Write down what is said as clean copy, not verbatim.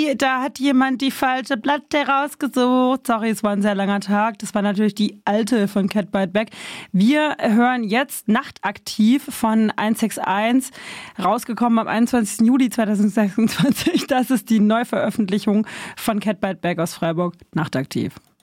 da hat jemand die falsche Platte rausgesucht. Sorry, es war ein sehr langer Tag. Das war natürlich die alte von Cat Bite Back. Wir hören jetzt Nachtaktiv von 161, rausgekommen am 21. Juli 2026. Das ist die Neuveröffentlichung von Cat Bite Back aus Freiburg. Nachtaktiv.